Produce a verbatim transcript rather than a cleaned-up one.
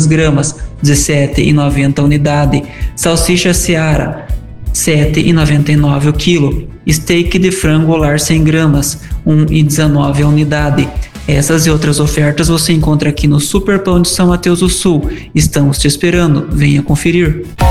gramas, dezessete reais e noventa centavos a unidade. Salsicha Seara, sete reais e noventa e nove centavos o quilo. Steak de frango lar cem gramas, um real e dezenove centavos a unidade. Essas e outras ofertas você encontra aqui no Super Pão de São Mateus do Sul. Estamos te esperando, venha conferir.